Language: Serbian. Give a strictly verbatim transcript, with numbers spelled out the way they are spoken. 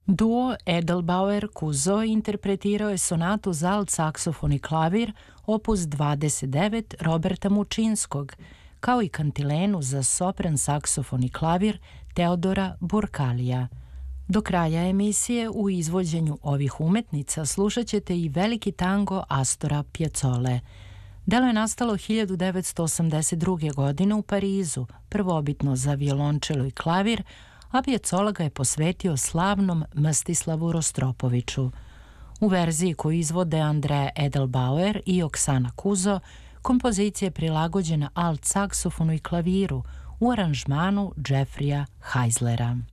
Duo Edelbauer-Kuzo interpretirao je sonatu za alt saksofon i klavir opus dvadeset devet Roberta Mučinskog, kao i kantilenu za sopran saksofon i klavir Teodora Burkalija. Do kraja emisije u izvođenju ovih umetnica slušat ćete i veliki tango Astora Piazzole. Delo je nastalo hiljadu devetsto osamdeset druge. godine u Parizu, prvobitno za violončelo i klavir, a Piazzolla ga je posvetio slavnom Mstislavu Rostropoviću. U verziji koju izvode Andrea Edelbauer i Oksana Kuzo, kompozicija je prilagođena alt saksofonu i klaviru u aranžmanu Jeffreya Heislera.